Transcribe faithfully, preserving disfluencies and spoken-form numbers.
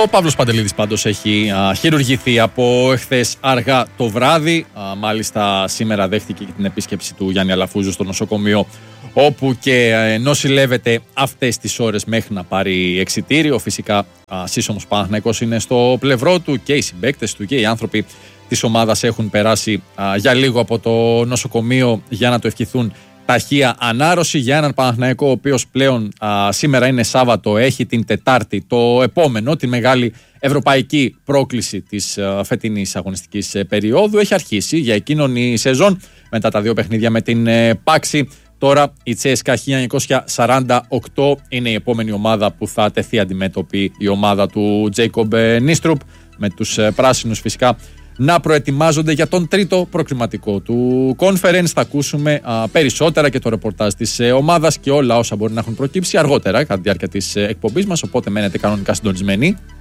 Ο Παύλος Παντελίδης πάντως έχει α, χειρουργηθεί από εχθές αργά το βράδυ. Α, μάλιστα σήμερα δέχτηκε και την επίσκεψη του Γιάννη Αλαφούζου στο νοσοκομείο, όπου και ε, νοσηλεύεται αυτές τις ώρες μέχρι να πάρει εξιτήριο. Φυσικά σύσσωμος Παναθηναϊκός είναι στο πλευρό του και οι συμπαίκτες του και οι άνθρωποι της ομάδας έχουν περάσει α, για λίγο από το νοσοκομείο για να το ευχηθούν ταχεία ανάρρωση για έναν Παναθηναϊκό ο οποίος πλέον α, σήμερα είναι Σάββατο, έχει την Τετάρτη το επόμενο, τη μεγάλη ευρωπαϊκή πρόκληση της α, φετινής αγωνιστικής ε, περίοδου. Έχει αρχίσει για εκείνον η σεζόν μετά τα δύο παιχνίδια με την ε, Πάξη. Τώρα η Τσέσκα χίλια εννιακόσια σαράντα οκτώ είναι η επόμενη ομάδα που θα τεθεί αντιμέτωπη, η ομάδα του Τζέικομπ Νίστρουπ, με τους ε, πράσινους φυσικά να προετοιμάζονται για τον τρίτο προκριματικό του Conference. Θα ακούσουμε α, περισσότερα και το ρεπορτάζ της ε, ομάδας και όλα όσα μπορεί να έχουν προκύψει αργότερα κατά τη διάρκεια της ε, εκπομπής μας, οπότε μένετε κανονικά συντονισμένοι.